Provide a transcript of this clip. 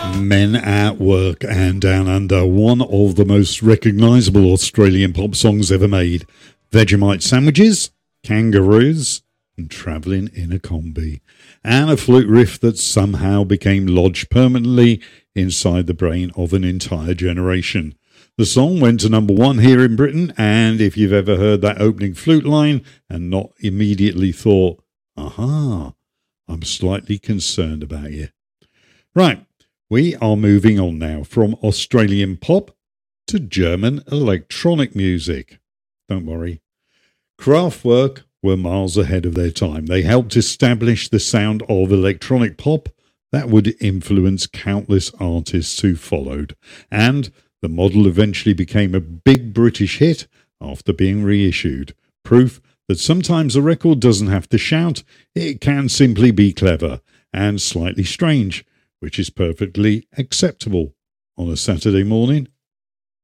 Men at Work and Down Under, one of the most recognisable Australian pop songs ever made. Vegemite sandwiches, kangaroos, and travelling in a combi. And a flute riff that somehow became lodged permanently inside the brain of an entire generation. The song went to number one here in Britain, and if you've ever heard that opening flute line and not immediately thought, aha, I'm slightly concerned about you. Right, we are moving on now from Australian pop to German electronic music. Don't worry. Kraftwerk were miles ahead of their time. They helped establish the sound of electronic pop that would influence countless artists who followed. And the model eventually became a big British hit after being reissued. Proof that sometimes a record doesn't have to shout, it can simply be clever and slightly strange, which is perfectly acceptable on a Saturday morning